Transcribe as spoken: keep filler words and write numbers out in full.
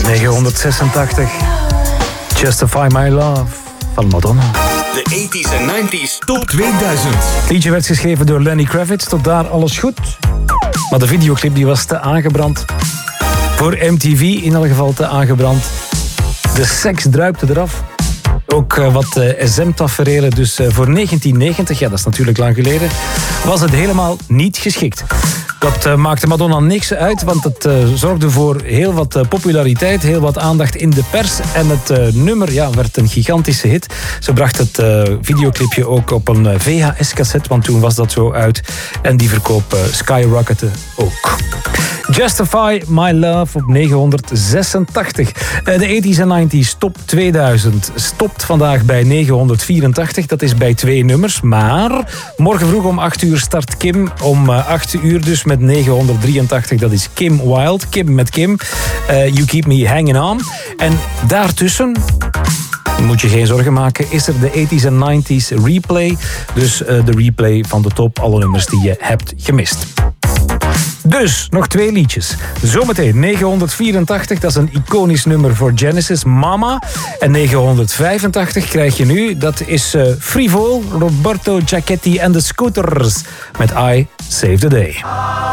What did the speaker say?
negenhonderdzesentachtig. Justify My Love van Madonna. De tachtiger en negentiger Top tweeduizend. Het liedje werd geschreven door Lenny Kravitz. Tot daar alles goed. Maar de videoclip die was te aangebrand. Voor M T V in elk geval te aangebrand. De seks druipte eraf. Ook uh, wat uh, S M-taferelen. Dus uh, voor negentien negentig, ja dat is natuurlijk lang geleden, was het helemaal niet geschikt. Dat uh, maakte Madonna niks uit, want het uh, zorgde voor heel wat uh, populariteit, heel wat aandacht in de pers. En het uh, nummer ja, werd een gigantische hit. Ze bracht het uh, videoclipje ook op een uh, V H S-cassette, want toen was dat zo uit. En die verkoop uh, skyrockette ook. Justify My Love op negenhonderdzesentachtig. De tachtiger en negentiger Top tweeduizend stopt vandaag bij negenhonderdvierentachtig. Dat is bij twee nummers. Maar morgen vroeg om acht uur start Kim. Om acht uur dus met negenhonderddrieëntachtig. Dat is Kim Wilde. Kim met Kim. Uh, You Keep Me Hanging On. En daartussen... moet je geen zorgen maken, is er de tachtiger en negentiger replay. Dus uh, de replay van de top, alle nummers die je hebt gemist. Dus, nog twee liedjes. Zometeen negenhonderdvierentachtig, dat is een iconisch nummer voor Genesis, Mama. En negenhonderdvijfentachtig krijg je nu, dat is uh, Frivol, Roberto Giachetti en de Scooters met I Save the Day.